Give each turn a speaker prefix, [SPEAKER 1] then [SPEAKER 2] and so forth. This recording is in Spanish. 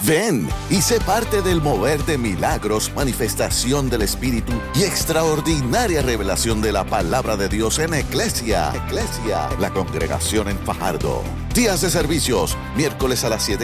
[SPEAKER 1] Ven y sé parte del mover de milagros, manifestación del Espíritu y extraordinaria revelación de la palabra de Dios en Eclesia, la congregación en Fajardo. Días de servicios, miércoles a las 7